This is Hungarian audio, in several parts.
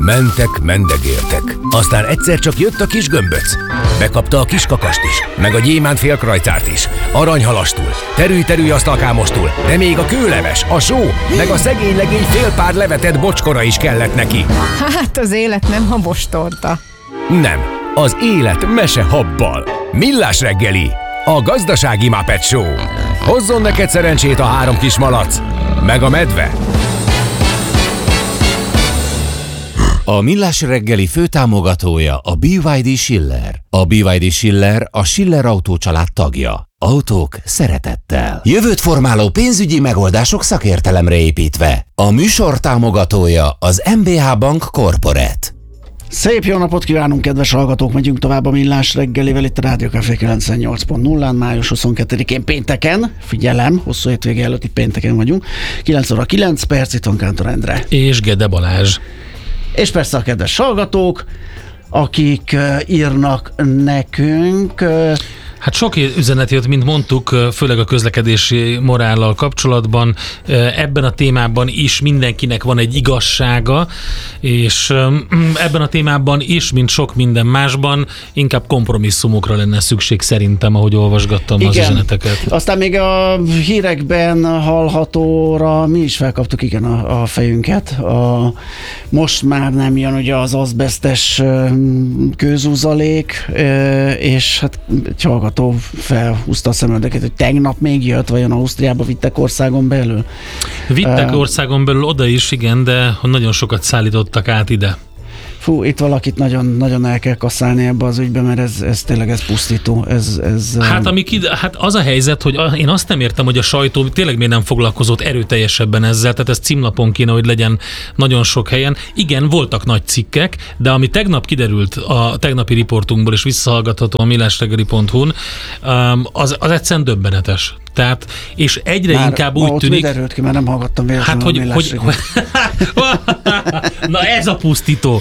Mentek, mendegéltek. Aztán egyszer csak jött a kis gömböc. Bekapta a kis kakast is, meg a gyémánt félkrajcárt is, aranyhalastul, terű asztalkámostul, de még a kőleves, a só, meg a szegény legény fél pár levetett bocskora is kellett neki. Hát az élet nem habostorta. Nem, az élet mese habbal. Millás reggeli, a gazdasági Muppet Show. Hozzon neked szerencsét a 3 kis malac, meg a medve. A Millás reggeli főtámogatója a BYD Schiller. A BYD Schiller a Schiller Autó család tagja. Autók szeretettel. Jövőt formáló pénzügyi megoldások szakértelemre építve. A műsor támogatója az MBH Bank Corporate. Szép jó napot kívánunk, kedves hallgatók! Megyünk tovább a Millás reggelivel itt a Rádió Café 98.0-án, május 22-én pénteken. Figyelem, hosszú hétvége előtt itt pénteken vagyunk. 9 óra 9 perc, itt van Kántor Endre. És Gede Balázs. És persze a kedves hallgatók, akik írnak nekünk. Hát sok üzenet jött, mint mondtuk, főleg a közlekedési morállal kapcsolatban. Ebben a témában is mindenkinek van egy igazsága, és ebben a témában is, mint sok minden másban, inkább kompromisszumokra lenne szükség szerintem, ahogy olvasgattam. Igen. Az üzeneteket. Aztán még a hírekben hallhatóra mi is felkaptuk a fejünket. Most már nem jön ugye az azbesztes kőzuzalék, és hát egy hallgató felhúzta a szemöldöket, hogy tegnap még jött, vajon Ausztriába vittek országon belül? Vittek országon belül oda is, igen, de nagyon sokat szállítottak át ide. Fú, itt valakit nagyon, nagyon el kell kasszálni ebbe az ügybe, mert ez tényleg pusztító. Hát az a helyzet, hogy én azt nem értem, hogy a sajtó tényleg miért nem foglalkozott erőteljesebben ezzel, tehát ez címlapon kéne, hogy legyen nagyon sok helyen. Igen, voltak nagy cikkek, de ami tegnap kiderült a tegnapi riportunkból, és visszahallgatható a millásreggeli.hu-n, az egyszerűen döbbenetes. Tehát, és egyre már inkább úgy tűnik... Már derült ki, mert nem hallgattam véletlenül Na ez a pusztító.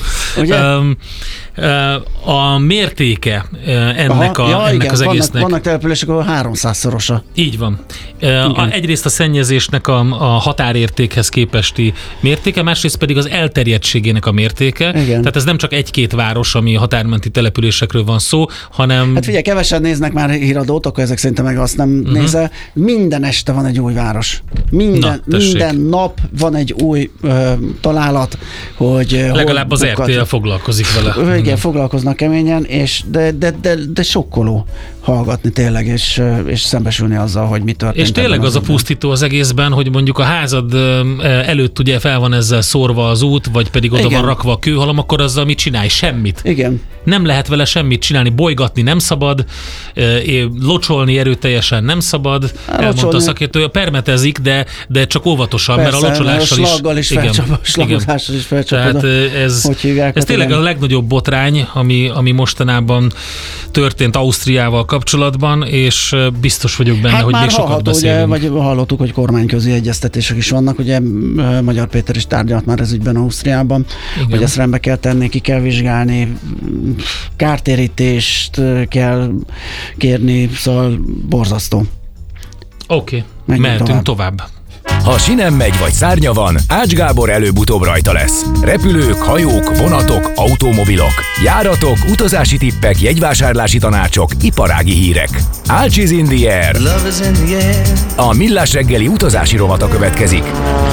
A mértéke ennek az egésznek. Vannak települések, ahol 300-szorosa. Így van. Egyrészt a szennyezésnek a határértékhez képesti mértéke, másrészt pedig az elterjedtségének a mértéke. Igen. Tehát ez nem csak egy-két város, ami határmenti településekről van szó, hanem... Hát figyelj, kevesen néznek már híradót, akkor ezek szerintem meg azt nem nézel. Minden este van egy új város. Minden nap van egy új találat, hogy... Legalább az RTL foglalkozik vele. Igen, foglalkoznak keményen, de sokkoló hallgatni tényleg, és szembesülni azzal, hogy mi történt. És tényleg az a pusztító az egészben, hogy mondjuk a házad előtt ugye fel van ezzel szórva az út, vagy pedig oda van rakva a kőhalom, akkor azzal mit csinálj? Semmit. Igen. Nem lehet vele semmit csinálni, bolygatni nem szabad, locsolni erőteljesen nem szabad, elmondta a szakértő, permetezik, de csak óvatosan, persze, mert a locsolással is... Slaggal is felcsapod. Tehát ez tényleg a legnagyobb botrány, ami mostanában történt Ausztriával kapcsolatban, és biztos vagyok benne, hogy még sokat beszélünk. Vagy hallottuk, hogy kormányközi egyeztetések is vannak, ugye Magyar Péter is tárgyalt már ez ügyben Ausztriában, hogy ezt rendbe kell tenni, ki kell vizsgálni, kártérítést kell kérni, szóval borzasztó. Oké, mehetünk tovább. Ha sinem megy vagy szárnya van, Ács Gábor előbb-utóbb rajta lesz. Repülők, hajók, vonatok, automobilok, járatok, utazási tippek, jegyvásárlási tanácsok, iparági hírek. Ács is in the air. A Millás reggeli utazási rovata következik.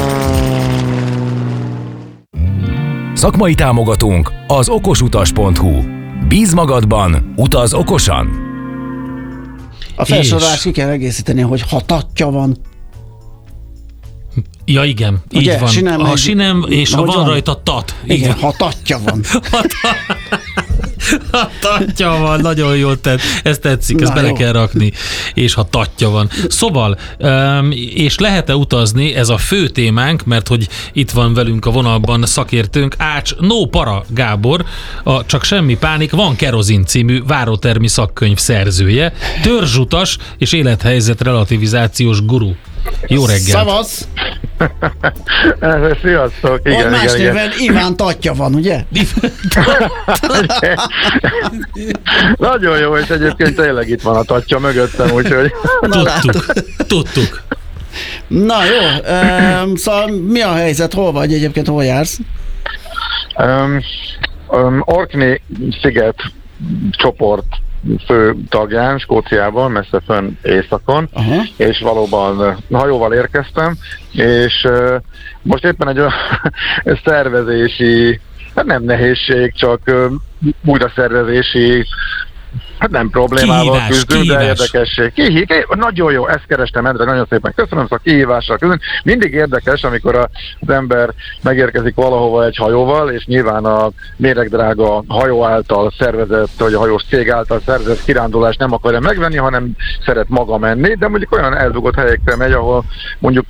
Szakmai támogatónk az okosutas.hu. Bíz magadban, utaz okosan. A felsorolást ki kell egészíteni, hogy ha tatja van. Ja, igen, ugye, így van. Ha sinem, és ha van rajta tat. Igen, ha tatja van. Ha tatja van, nagyon jól tett. Ez tetszik, ezt bele kell rakni. És ha tatja van. Szóval, és lehet-e utazni, ez a fő témánk, mert hogy itt van velünk a vonalban szakértőnk, Ács No Para Gábor, a Csak semmi pánik, van kerozin című várótermi szakkönyv szerzője, törzsutas és élethelyzet relativizációs guru. Jó reggelt! Szavasz! Sziasztok! Igen, más néven Iván Tatja van, ugye? Nagyon jó, és egyébként tényleg itt van a Tatja mögöttem, úgyhogy... Tudtuk. Na jó, szóval mi a helyzet? Hol vagy egyébként, hol jársz? Orkney sziget csoport fő tagján, Skóciában, messze fönn északon, és valóban hajóval érkeztem, és most éppen egy olyan szervezési, hát nem nehézség, csak újraszervezési, hát nem problémával küzdünk, de érdekesség. Nagyon jó, ezt kerestem, Endre, nagyon szépen köszönöm, szóval kihívással küzdünk. Mindig érdekes, amikor az ember megérkezik valahova egy hajóval, és nyilván a méregdrága hajó által szervezett, vagy a hajós cég által szervezett kirándulást nem akarja megvenni, hanem szeret maga menni, de mondjuk olyan eldugott helyekre megy, ahol mondjuk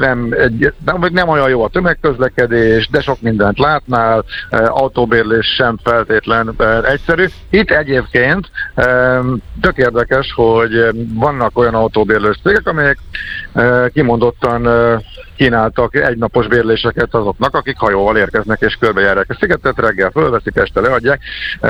nem olyan jó a tömegközlekedés, de sok mindent látnál, autóbérlés sem feltétlen egyszerű. Itt egyébként tök érdekes, hogy vannak olyan autóbérlős cégek, amelyek kimondottan kínáltak egynapos bérléseket azoknak, akik hajóval érkeznek és körbejárják a szigetet, reggel fölveszik, este leadják,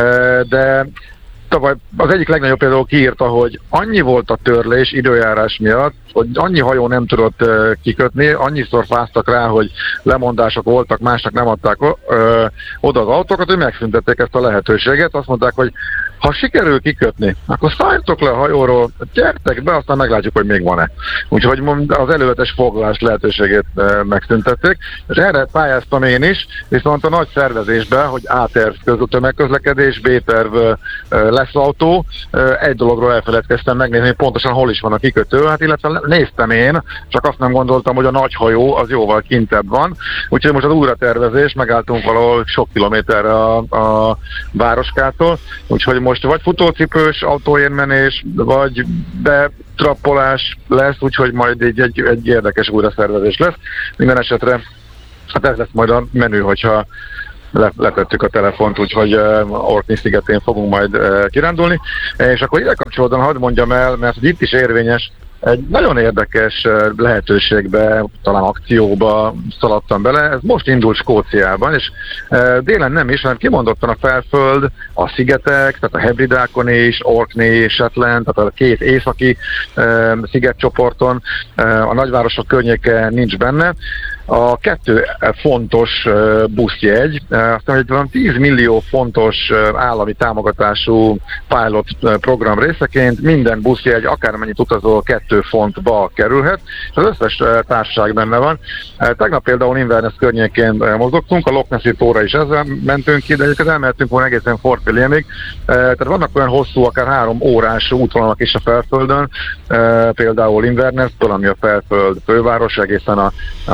de tavaly az egyik legnagyobb például kiírta, hogy annyi volt a törlés időjárás miatt, hogy annyi hajó nem tudott kikötni, annyiszor fáztak rá, hogy lemondások voltak, másnak nem adták oda az autókat, hogy megszüntették ezt a lehetőséget. Azt mondták, hogy ha sikerül kikötni, akkor szálljatok le a hajóról, gyertek be, aztán meglátjuk, hogy még van-e. Úgyhogy az előzetes foglalás lehetőségét megszüntették, és erre pályáztam én is, viszont a nagy szervezésben, hogy A-terv tömegközlekedés, B-terv lesz autó, egy dologról elfeledkeztem megnézni, hogy pontosan hol is van a kikötő, hát illetve néztem én, csak azt nem gondoltam, hogy a nagy hajó az jóval kintebb van, úgyhogy most az újratervezés, megálltunk valahol sok kilométerre a városkától, úgyhogy most vagy futócipős autóérmenés, vagy betrappolás lesz, úgyhogy majd így egy érdekes újraszervezés lesz. Minden esetre hát ez lesz majd a menü, hogyha letettük a telefont, úgyhogy Orkney szigetén fogunk majd kirándulni. És akkor ide kapcsolódóan hadd mondjam el, mert itt is érvényes, egy nagyon érdekes lehetőségbe, talán akcióba szaladtam bele. Ez most indult Skóciában, és délen nem is, hanem kimondottan a felföld, a szigetek, tehát a Hebridákon is, Orkney, Shetland, tehát a két északi szigetcsoporton, a nagyvárosok környéke nincs benne. A 2 fontos buszjegy, aztán egy valami 10 millió fontos állami támogatású pilot program részeként minden buszjegy, akármennyit utazol, 2 fontba kerülhet, és az összes társaság benne van. Tegnap például Inverness környékén mozogtunk, a Loch Nessi tóra is ezzel mentünk ki, de egyébként elmehetünk volna egészen Fort Williamig. Tehát vannak olyan hosszú, akár 3 órás útvonalak is a felföldön, például Inverness-től, ami a felföld főváros, egészen a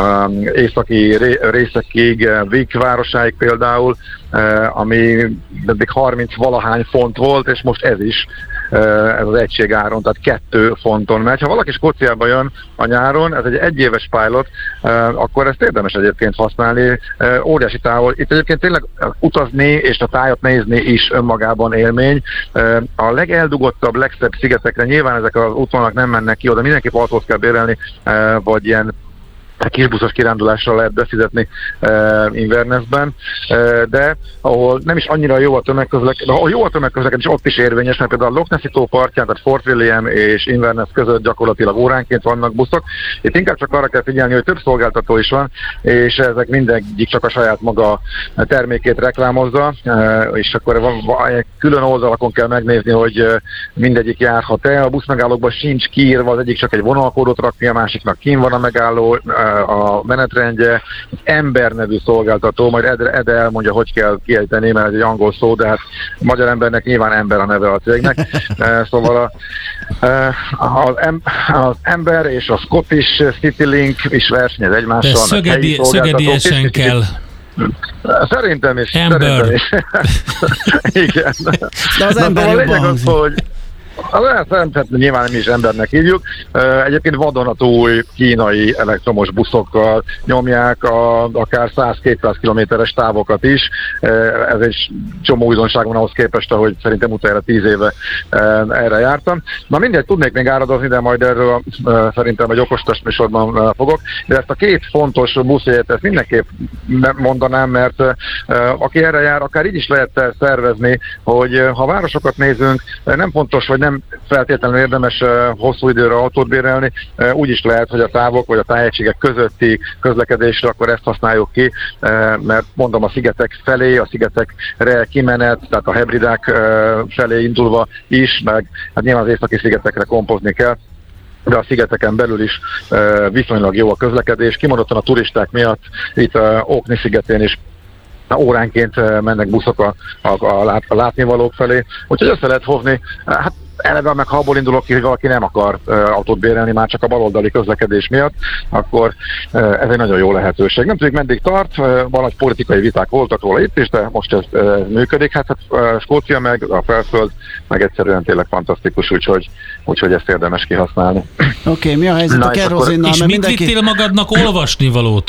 északi részekig, Wick városáig például, ami eddig 30-valahány font volt, és most ez is, ez az egységáron, tehát 2 fonton megy. Ha valaki Skóciába jön a nyáron, ez egy egyéves pilot, akkor ezt érdemes egyébként használni. Óriási távol. Itt egyébként tényleg utazni és a tájat nézni is önmagában élmény. A legeldugottabb, legszebb szigetekre nyilván ezek az útvonalak nem mennek ki, oda mindenképp autót kell bérelni, vagy ilyen kisbuszos kirándulásra lehet befizetni Invernessben, de ahol nem is annyira jó a tömegközlekedés, de ahol jó a tömegközlekedés, ott is érvényes, mert például a Loch Nessi tó partján, tehát Fort William és Inverness között gyakorlatilag óránként vannak buszok. Itt inkább csak arra kell figyelni, hogy több szolgáltató is van, és ezek mindegyik csak a saját maga termékét reklámozza, és akkor külön oldalakon kell megnézni, hogy mindegyik járhat-e. A buszmegállókban sincs kiírva, az egyik csak egy vonalkódot rak ki, a másiknak kín van a megálló, a menetrendje, Ember nevű szolgáltató, majd Ede elmondja, hogy kell kiejteni, mert ez egy angol szó, de hát a magyar embernek nyilván Ember a neve a cégnek. Szóval az Ember és a Scottish Citylink is versenyez egymással. De szögediesen kell. Szerintem is. Ember. De Igen. az ember jobban hangzik. Szerintem nyilván mi is embernek hívjuk. Egyébként vadonatúj kínai elektromos buszokkal nyomják akár 100-200 kilométeres távokat is. Ez egy csomó újdonság van ahhoz képest, ahogy szerintem utána 10 éve erre jártam. Na mindegy, tudnék még áradozni, de majd erről szerintem egy okostas műsorban fogok. De ezt a 2 fontos buszjegyet ezt mindenképp mondanám, mert aki erre jár, akár így is lehet szervezni, hogy ha városokat nézünk, nem fontos, vagy nem feltétlenül érdemes hosszú időre autót bérelni, úgy is lehet, hogy a távok vagy a tájegységek közötti közlekedésre akkor ezt használjuk ki, mert mondom a szigetek felé, a szigetekre kimenet, tehát a hebridák felé indulva is, meg hát nyilván az északi szigetekre kompozni kell, de a szigeteken belül is viszonylag jó a közlekedés. Kimondottan a turisták miatt itt Orkney szigetén is óránként mennek buszok a látnivalók felé, úgyhogy össze lehet hozni. Hát eleve meg ha abból indulok ki, hogy valaki nem akar autót bérelni már csak a baloldali közlekedés miatt, akkor ez egy nagyon jó lehetőség. Nem tudjuk meddig tart, valahogy politikai viták voltak róla itt is, de most ez működik. Hát Skócia meg a Felföld meg egyszerűen tényleg fantasztikus, úgyhogy ezt érdemes kihasználni. Oké, mi a helyzet a kerozinnal? És mit vittél magadnak olvasnivalót?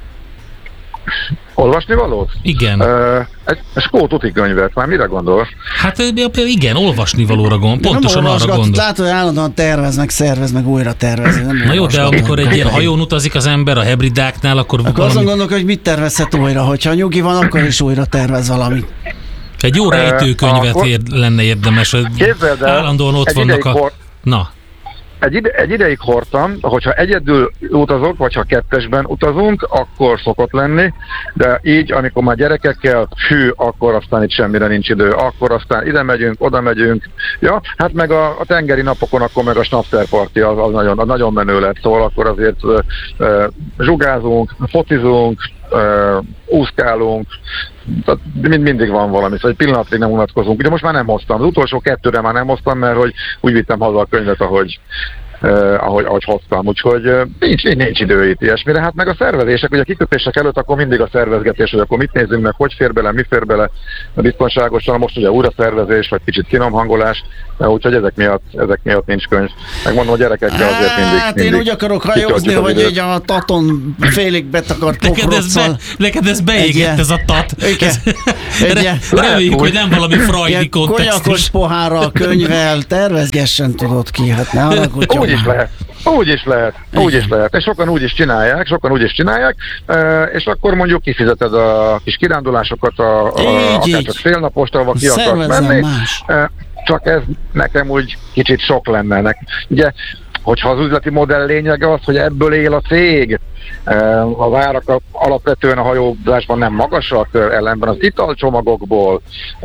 Olvasnivalót? Igen. Egy skót utikönyvet, már mire gondol? Hát igen, olvasnivalóra gondol, pontosan arra gondol. Látod, hogy állandóan szervez, meg újra tervezni. Na jó, de amikor egy ilyen hajón utazik az ember a hebridáknál, akkor azon gondolok, hogy mit tervezhet újra, hogyha nyugi van, akkor is újra tervez valamit. Egy jó rejtőkönyvet lenne érdemes. Képzeld el, állandóan ott vannak Na. Egy ideig hordtam, hogyha egyedül utazok, vagy ha kettesben utazunk, akkor szokott lenni, de így, amikor már gyerekekkel, akkor aztán itt semmire nincs idő, akkor aztán ide megyünk, oda megyünk, ja, hát meg a tengeri napokon, akkor meg a snapszerparti az nagyon menő lett, szóval akkor azért zsugázunk, focizunk, úszkálunk, tehát mindig van valami, szóval egy pillanatig nem unatkozunk. Ugye most már nem hoztam, az utolsó 2-re már nem hoztam, mert hogy úgy vittem haza a könyvet, ahogy hoztam, úgyhogy nincs idő itt ilyesmire. Hát meg a szervezések, ugye a kikötések előtt akkor mindig a szervezgetés, hogy akkor mit nézzünk meg, hogy fér bele, mi fér bele biztonságosan, most ugye újra szervezés, vagy kicsit finomhangolás, úgyhogy ezek miatt nincs könyv. Megmondom, a gyerekekkel azért mindig. Hát én úgy akarok hajózni, hogy így a taton félig betakart pokrocccal. Neked ez beégett ez a tat. Reméljük, hogy nem valami freudi kontextus. Konyakos pohárral, könyvvel, tervezgessen tudod ki, hát ne haragudjon. Úgy is lehet. És sokan úgy is csinálják, és akkor mondjuk kifizeted a kis kirándulásokat, akár csak félnapost, ahova ki akarsz menni. Csak ez nekem úgy kicsit sok lenne. Ugye, hogyha az üzleti modell lényege az, hogy ebből él a cég, az árak alapvetően a hajózásban nem magasak, ellenben az italcsomagokból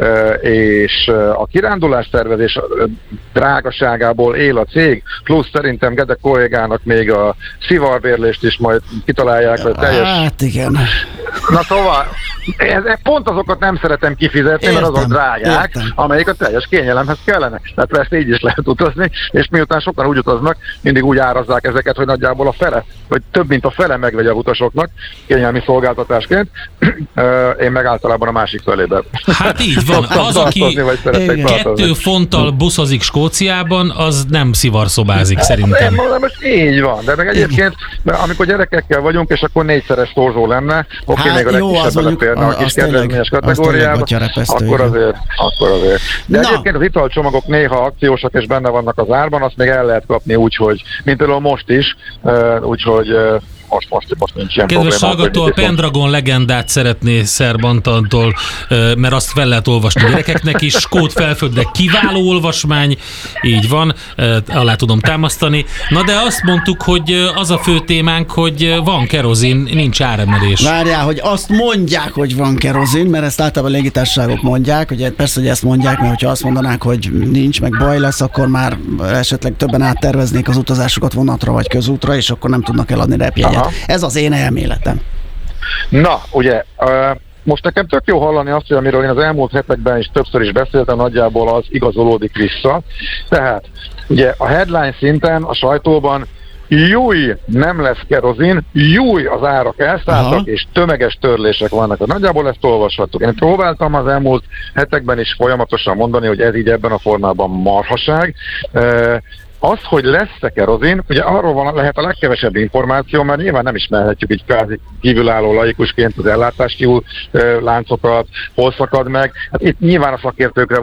és a kirándulás szervezés drágaságából él a cég, plusz szerintem Gede kollégának még a szivarbérlést is majd kitalálják, hogy teljes... Hát igen. Na szóval, pont azokat nem szeretem kifizetni, mert azok drágák, amelyik a teljes kényelemhez kellene. Tehát persze így is lehet utazni, és miután sokan úgy utaznak, mindig úgy árazzák ezeket, hogy nagyjából a fele, vagy több mint a fele megvegye a utasoknak kényelmi szolgáltatásként, én meg általában a másik felébe. Hát így van, az, aki 2 fonttal buszozik Skóciában, az nem szivarszobázik szerintem. Én mondom, most így van, de meg egyébként, amikor gyerekekkel vagyunk, és akkor 4-szeres torzó lenne, még a legkisebb beleférne a kis kedvezményes kategóriába, akkor azért. De egyébként az italcsomagok néha akciósak és benne vannak az árban, azt még el lehet kapni úgy, hogy mint például most is, úgyhogy most nincs ilyen Kedves hallgató, a Pendragon legendát szeretné Szerb Antantól, mert azt fel lehet olvasni gyerekeknek is. Skót Felföldre kiváló olvasmány, így van, alá tudom támasztani. Na de azt mondtuk, hogy az a fő témánk, hogy van kerozin, nincs áremelés. Várjál, hogy azt mondják, hogy van kerozin, mert ezt általában a légitársaságok mondják, ugye persze, hogy ezt mondják, mert hogyha azt mondanák, hogy nincs, meg baj lesz, akkor már esetleg többen átterveznék az utazásokat vonatra vagy közútra, és akkor nem tudnak eladni repjegyet. Ez az én elméletem. Na, ugye, most nekem tök jó hallani azt, hogy amiről én az elmúlt hetekben is többször is beszéltem, nagyjából az igazolódik vissza. Tehát, ugye a headline szinten, a sajtóban júj, nem lesz kerozin, júj, az árak elszálltak, és tömeges törlések vannak. Nagyjából ezt olvashattuk. Én próbáltam az elmúlt hetekben is folyamatosan mondani, hogy ez így ebben a formában marhaság. Az, hogy lesz-e kerozin, ugye arról lehet a legkevesebb információ, mert nyilván nem ismerhetjük így kvázi kívülálló laikusként az ellátási láncokat, hol szakad meg. Hát itt nyilván a szakértőkre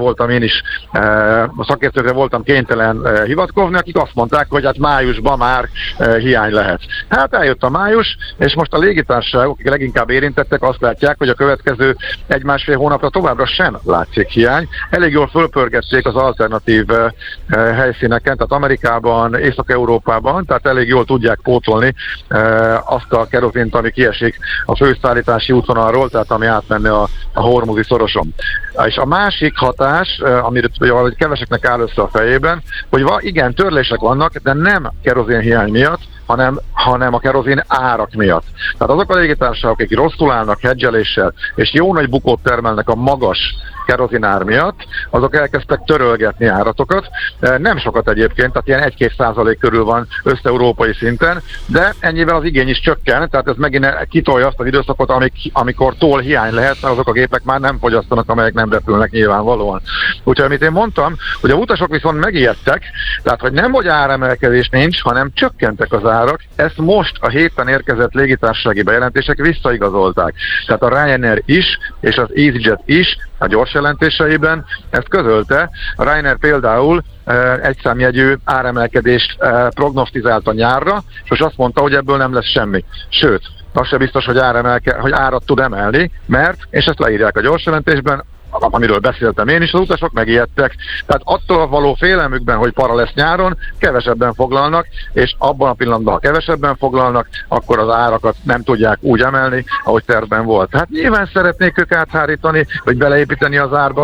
voltam kénytelen hivatkozni, akik azt mondták, hogy hát májusban már hiány lehet. Hát eljött a május, és most a légitársaságok, akik leginkább érintettek, azt látják, hogy a következő 1-1,5 hónapra továbbra sem látszik hiány. Elég jól fölpörgették az alternatív helyszíneken, tehát Amerikában, Észak-Európában, tehát elég jól tudják pótolni azt a kerozint, ami kiesik a főszállítási útvonalról, tehát ami átmenne a Hormuzi szoroson. És a másik hatás, amiről keveseknek áll össze a fejében, hogy igen, törlések vannak, de nem kerozinhiány miatt, hanem a kerozin árak miatt. Tehát azok a légitársaságok, akik rosszul állnak hedgeléssel, és jó nagy bukót termelnek a magas kerozinár miatt, azok elkezdtek törölgetni áratokat. Nem sokat egyébként, tehát ilyen 1-2% körül van össze-európai szinten, de ennyivel az igény is csökken, tehát ez megint kitolja azt az időszakot, amikor hiány lehet, mert azok a gépek már nem fogyasztanak, amelyek nem repülnek nyilvánvalóan. Úgyhogy amit én mondtam, hogy a utasok viszont megijedtek, tehát hogy nem hogy áremelkedés nincs, hanem csökkentek az árak, ezt most a héten érkezett légitársasági bejelentések visszaigazolták. Tehát a Ryanair is, és az EasyJet is a gyors jelentéseiben ezt közölte. A Ryanair például egyszámjegyű áremelkedést prognosztizált a nyárra, és most azt mondta, hogy ebből nem lesz semmi. Sőt, az se biztos, hogy árat tud emelni, mert, és ezt leírják a gyors jelentésben, amiről beszéltem én is, az utasok megijedtek. Tehát attól való félelmükben, hogy para lesz nyáron, kevesebben foglalnak, és abban a pillanatban, ha kevesebben foglalnak, akkor az árakat nem tudják úgy emelni, ahogy tervben volt. Tehát nyilván szeretnék ők áthárítani, vagy beleépíteni az árba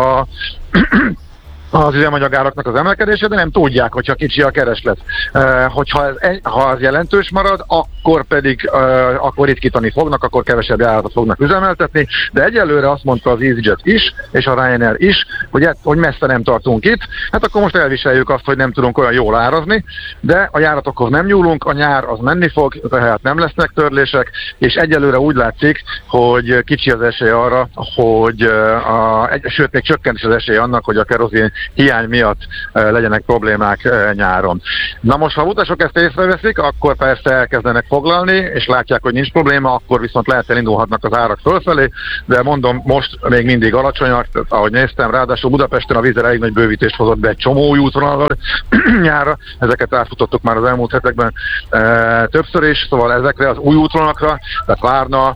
az üzemanyagáraknak az emelkedése, de nem tudják, hogyha kicsi a kereslet. Ha ez jelentős marad, akkor pedig akkor ritkítani fognak, akkor kevesebb járatot fognak üzemeltetni, de egyelőre azt mondta az EasyJet is, és a Ryanair is, hogy messze nem tartunk itt, hát akkor most elviseljük azt, hogy nem tudunk olyan jól árazni, de a járatokhoz nem nyúlunk, a nyár az menni fog, tehát nem lesznek törlések, és egyelőre úgy látszik, hogy kicsi az esély arra, hogy sőt, még csökkent is az esély annak, hogy a kerozin hiány miatt legyenek problémák nyáron. Na most, ha utasok ezt észreveszik, akkor persze elkezdenek foglalni, és látják, hogy nincs probléma, akkor viszont lehet elindulhatnak az árak fölfelé, de mondom, most még mindig alacsonyak, ahogy néztem, ráadásul Budapesten a Wizz Air elég nagy bővítést hozott be egy csomó új útvonalra nyárra, ezeket átfutottuk már az elmúlt hetekben többször is, szóval ezekre az új útvonalakra, tehát Várna,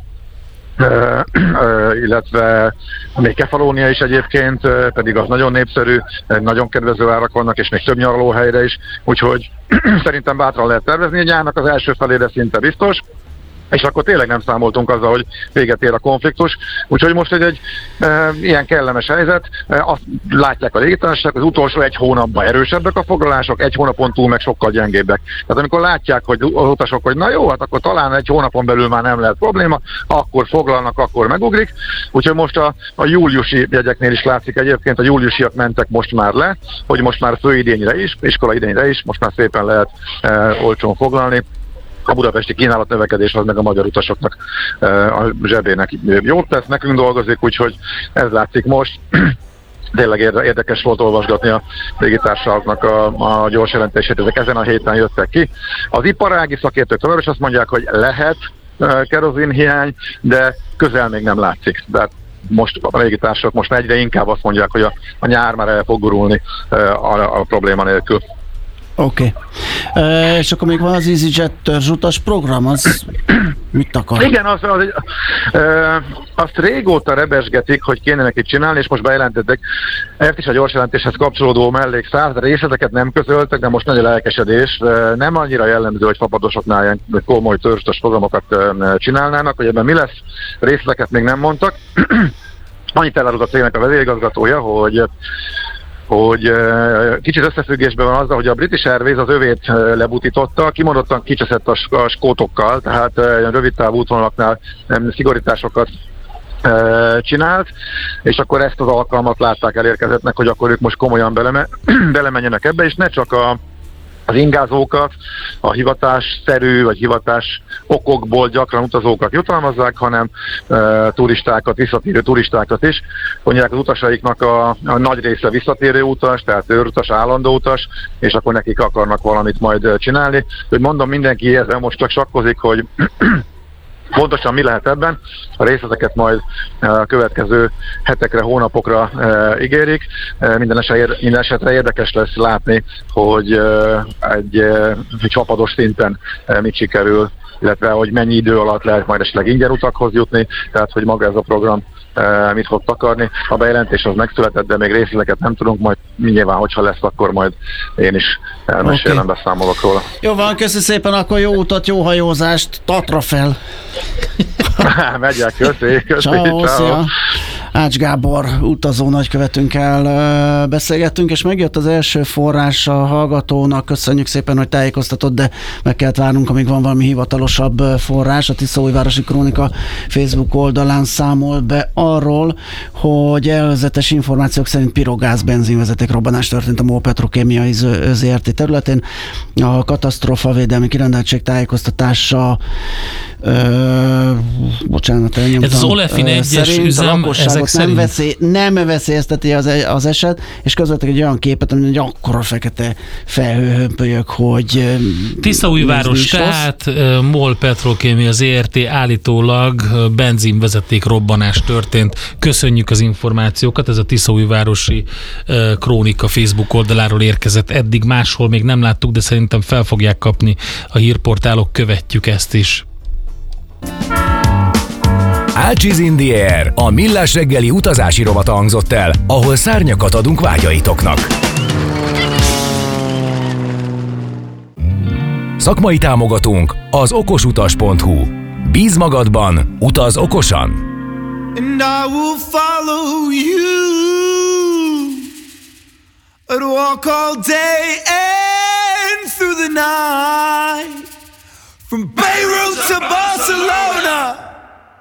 illetve még Kefalónia is egyébként, pedig az nagyon népszerű, nagyon kedvező árak vannak, és még több nyaralóhelyre is, úgyhogy szerintem bátran lehet tervezni, a nyárnak az első felére szinte biztos, és akkor tényleg nem számoltunk azzal, hogy véget ér a konfliktus. Úgyhogy most egy ilyen kellemes helyzet, azt látják a légitársaságok, az utolsó 1 hónapban erősebbek a foglalások, 1 hónapon túl meg sokkal gyengébbek. Tehát amikor látják, hogy az utasok, hogy na jó, hát akkor talán 1 hónapon belül már nem lehet probléma, akkor foglalnak, akkor megugrik. Úgyhogy most a júliusi jegyeknél is látszik egyébként, a júliusiak mentek most már le, hogy most már főidényre is, iskola idényre is, most már szépen lehet olcsón foglalni. A budapesti kínálat növekedés az meg a magyar utasoknak a zsebének jót tesz, nekünk dolgozik, úgyhogy ez látszik most. Tényleg érdekes volt olvasgatni a légitársaságoknak a gyors jelentését, ezek ezen a héten jöttek ki. Az iparági szakértők tovább is azt mondják, hogy lehet kerozinhiány, de közel még nem látszik. De most a légitársaságok most egyre inkább azt mondják, hogy a nyár már el fog gurulni a probléma nélkül. Oké. És akkor még van az EasyJet törzsutas program, az mit akar? Igen, azt régóta rebesgetik, hogy kéne neki csinálni, és most bejelentettek. Ezt is a gyors jelentéshez kapcsolódó mellékszál, de részleteket nem közöltek, de most nagy a lelkesedés. Nem annyira jellemző, hogy fapadosoknál ilyen komoly törzsutas programokat csinálnának, hogy ebben mi lesz, részleteket még nem mondtak. Annyit elárult a cégnek a vezérigazgatója, hogy kicsit összefüggésben van azzal, hogy a British Airways az övét lebutította, kimondottan kicseszett a skótokkal, tehát rövid távú útvonalaknál szigorításokat csinált, és akkor ezt az alkalmat látták elérkezettnek, hogy akkor ők most komolyan belemenjenek ebbe, és ne csak az ingázókat, a hivatásszerű vagy hivatás okokból gyakran utazókat jutalmazzák, hanem turistákat, visszatérő turistákat is. Mondják, az utasaiknak a nagy része visszatérő utas, tehát őrutas, állandó utas, és akkor nekik akarnak valamit majd csinálni. Hogy mondom, mindenki ezzel most csak sakkozik, hogy pontosan mi lehet ebben, a részleteket majd a következő hetekre, hónapokra ígérik. Minden esetre érdekes lesz látni, hogy egy csapados szinten mit sikerül, illetve hogy mennyi idő alatt lehet majd esetleg ingyen utakhoz jutni, tehát hogy maga ez a program mit fog takarni. A bejelentés az megszületett, de még részleteket nem tudunk, majd nyilván, hogyha lesz, akkor majd én is elmesélem, beszámolok róla. Jó van, köszi szépen, akkor jó utat, jó hajózást, Tatra fel! Megyek, köszi. Ciao. Ács Gábor utazó nagykövetünkkel beszélgettünk, és megjött az első forrás a hallgatónak. Köszönjük szépen, hogy tájékoztatott, de meg kellett várnunk, amíg van valami hivatalosabb forrás. A Tiszaújvárosi Krónika Facebook oldalán számol be arról, hogy előzetes információk szerint pirogáz benzinvezeték robbanás történt a MOL Petrokémiai ZRT területén. A katasztrófavédelmi kirendeltség tájékoztatása bocsánat, elnyomtam. Ez az Olefin 1-es üzem, ezek szerint nem veszélyezteti az eset, és közöltek egy olyan képet, ami egy akkora fekete felhőhömpölyök, hogy Tiszaújváros, tehát MOL Petrokémia ZRT állítólag benzinvezeték robbanás történt. Köszönjük az információkat, ez a Tiszaújvárosi Krónika Facebook oldaláról érkezett. Eddig máshol még nem láttuk, de szerintem fel fogják kapni a hírportálok, követjük ezt is. Ácsiz in the Air, a millás reggeli utazási rovata hangzott el, ahol szárnyakat adunk vágyaitoknak. Szakmai támogatónk az okosutas.hu. Bíz magadban, utaz okosan! And I will follow you and walk all day and through the night from Beirut to Barcelona.